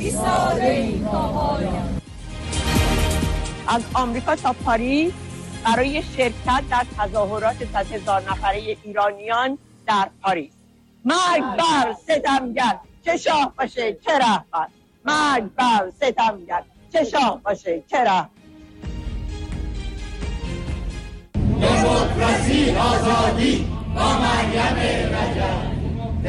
از آمریکا تا پاریس برای شرکت در تظاهرات 100,000 نفره ایرانیان در پاریس. مرگ بر ستمگر، چه شاه باشه چه رهبر. مرگ بر ستمگر، چه شاه باشه چه رهبر. دموکراسی آزادی با مریم رجب.